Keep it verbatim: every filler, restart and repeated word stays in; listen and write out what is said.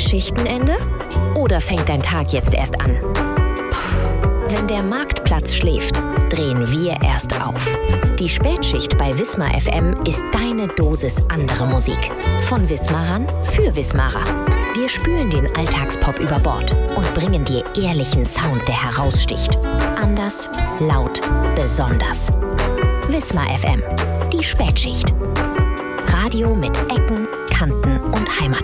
Schichtenende? Oder fängt dein Tag jetzt erst an? Puh, wenn der Marktplatz schläft, drehen wir erst auf. Die Spätschicht bei Wismar F M ist deine Dosis andere Musik. Von Wismarern für Wismarer. Wir spülen den Alltagspop über Bord und bringen dir ehrlichen Sound, der heraussticht. Anders, laut, besonders. Wismar F M, die Spätschicht. Radio mit Ecken, Kanten und Heimat.